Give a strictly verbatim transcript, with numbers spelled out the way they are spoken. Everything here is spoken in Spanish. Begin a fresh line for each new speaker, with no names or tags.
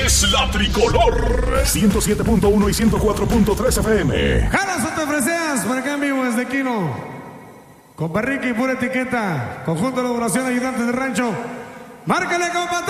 es la tricolor. ciento siete punto uno y ciento cuatro punto tres F M.
Jalas o te freseas, por acá en vivo desde Quino. Con Barrique y pura etiqueta. Conjunto de elaboración ayudantes de rancho. Márcale, compa.